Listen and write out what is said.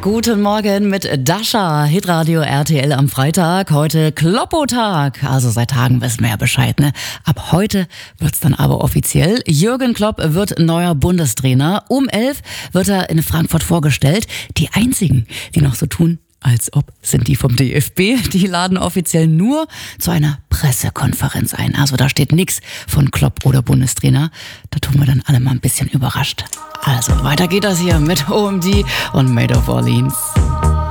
Guten Morgen mit Dasha, Hitradio RTL am Freitag. Heute Kloppo-Tag. Also seit Tagen wissen wir ja Bescheid, ne? Ab heute wird's dann aber offiziell. Jürgen Klopp wird neuer Bundestrainer. Um 11 wird er in Frankfurt vorgestellt. Die einzigen, die noch so tun, als ob, sind die vom DFB. Die laden offiziell nur zu einer Pressekonferenz ein. Also da steht nichts von Klopp oder Bundestrainer. Da tun wir dann alle mal ein bisschen überrascht. Also weiter geht das hier mit OMD und Made of Orleans.